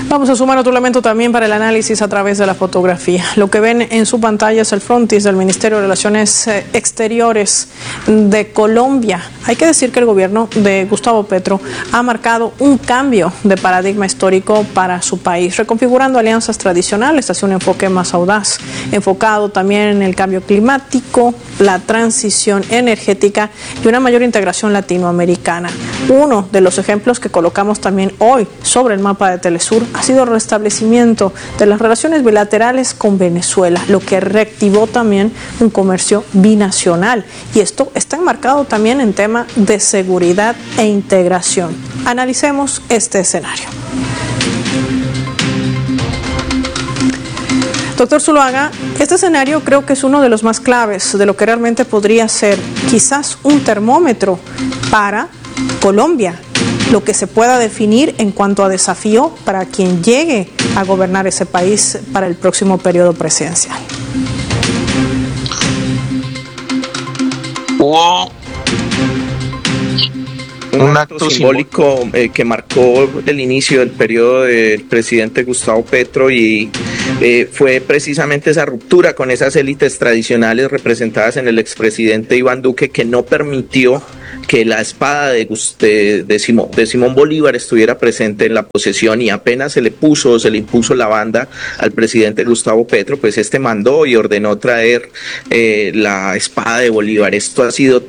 Vamos a sumar otro elemento también para el análisis a través de la fotografía. Lo que ven en su pantalla es el frontis del Ministerio de Relaciones Exteriores de Colombia. Hay que decir que el gobierno de Gustavo Petro ha marcado un cambio de paradigma histórico para su país, reconfigurando alianzas tradicionales hacia un enfoque más audaz, enfocado también en el cambio climático, la transición energética y una mayor integración latinoamericana. Uno de los ejemplos que colocamos también hoy sobre el mapa de Telesur ha sido el restablecimiento de las relaciones bilaterales con Venezuela, lo que reactivó también un comercio binacional. Y esto está enmarcado también en tema de seguridad e integración. Analicemos este escenario. Doctor Zuluaga, este escenario creo que es uno de los más claves de lo que realmente podría ser quizás un termómetro para Colombia, lo que se pueda definir en cuanto a desafío para quien llegue a gobernar ese país para el próximo periodo presidencial. Hubo un acto simbólico que marcó el inicio del periodo del presidente Gustavo Petro y fue precisamente esa ruptura con esas élites tradicionales representadas en el expresidente Iván Duque, que no permitió que la espada de Simón Bolívar estuviera presente en la posesión, y apenas se le impuso la banda al presidente Gustavo Petro, pues este mandó y ordenó traer la espada de Bolívar. Esto ha sido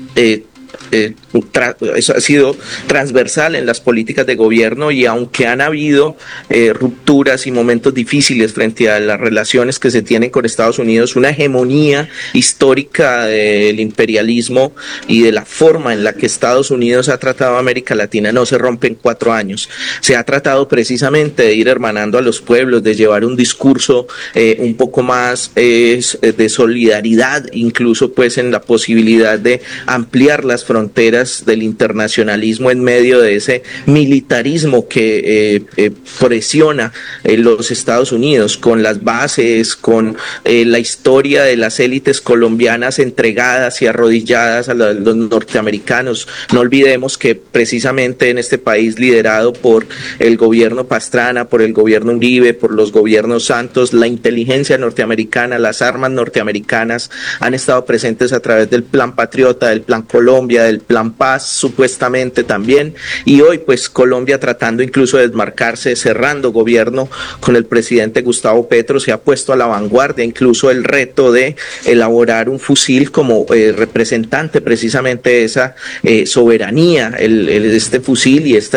eso ha sido transversal en las políticas de gobierno, y aunque han habido rupturas y momentos difíciles frente a las relaciones que se tienen con Estados Unidos, una hegemonía histórica del imperialismo y de la forma en la que Estados Unidos ha tratado a América Latina no se rompe en 4 años. Se ha tratado precisamente de ir hermanando a los pueblos, de llevar un discurso un poco más de solidaridad, incluso pues en la posibilidad de ampliar las fronteras del internacionalismo en medio de ese militarismo que presiona los Estados Unidos, con las bases, con la historia de las élites colombianas entregadas y arrodilladas a los norteamericanos. No olvidemos que precisamente en este país liderado por el gobierno Pastrana, por el gobierno Uribe, por los gobiernos Santos, la inteligencia norteamericana, las armas norteamericanas han estado presentes a través del Plan Patriota, del Plan Colombia, del Plan Paz, supuestamente también, y hoy pues Colombia, tratando incluso de desmarcarse, cerrando gobierno con el presidente Gustavo Petro, se ha puesto a la vanguardia, incluso el reto de elaborar un fusil como representante precisamente de esa soberanía, este fusil y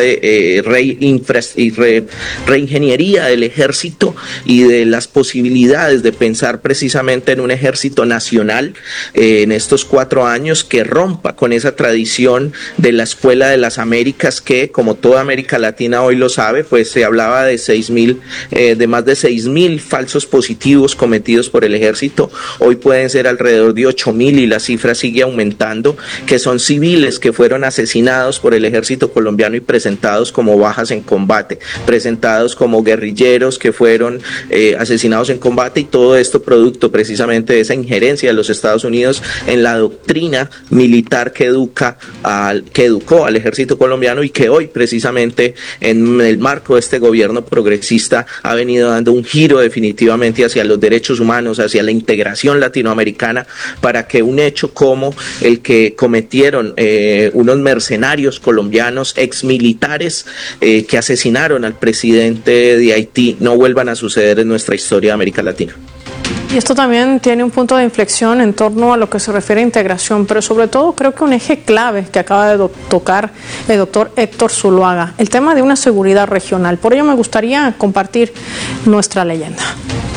reingeniería del ejército y de las posibilidades de pensar precisamente en un ejército nacional en estos 4 años que rompa con esa tradición de la Escuela de las Américas, que como toda América Latina hoy lo sabe, pues se hablaba de más de 6.000 falsos positivos cometidos por el ejército. Hoy pueden ser alrededor de 8.000 y la cifra sigue aumentando, que son civiles que fueron asesinados por el ejército colombiano y presentados como bajas en combate, presentados como guerrilleros que fueron asesinados en combate, y todo esto producto precisamente de esa injerencia de los Estados Unidos en la doctrina militar que educó al ejército colombiano, y que hoy precisamente en el marco de este gobierno progresista ha venido dando un giro definitivamente hacia los derechos humanos, hacia la integración latinoamericana, para que un hecho como el que cometieron unos mercenarios colombianos exmilitares que asesinaron al presidente de Haití no vuelvan a suceder en nuestra historia de América Latina. Y esto también tiene un punto de inflexión en torno a lo que se refiere a integración, pero sobre todo creo que un eje clave que acaba de tocar el doctor Héctor Zuluaga, el tema de una seguridad regional. Por ello me gustaría compartir nuestra leyenda.